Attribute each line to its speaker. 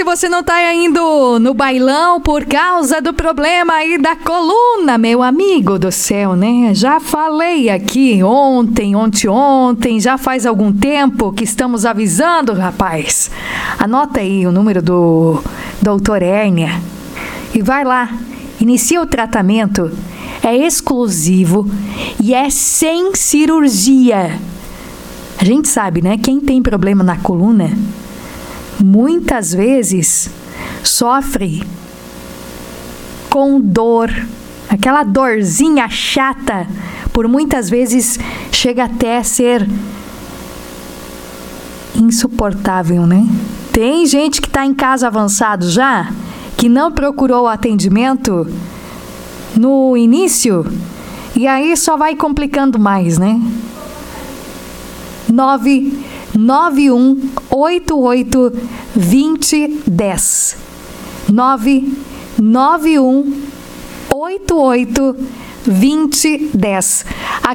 Speaker 1: você não tá indo no bailão por causa do problema aí da coluna, meu amigo do céu, né? Já falei aqui ontem, já faz algum tempo que estamos avisando, rapaz. Anota aí o número do Dr. Hérnia e vai lá, inicia o tratamento. É exclusivo e é sem cirurgia. A gente sabe, né? Quem tem problema na coluna muitas vezes sofre com dor, aquela dorzinha chata, por muitas vezes chega até a ser insuportável, né? Tem gente que está em caso avançado já, que não procurou atendimento no início e aí só vai complicando mais, né? 991882010 991882010.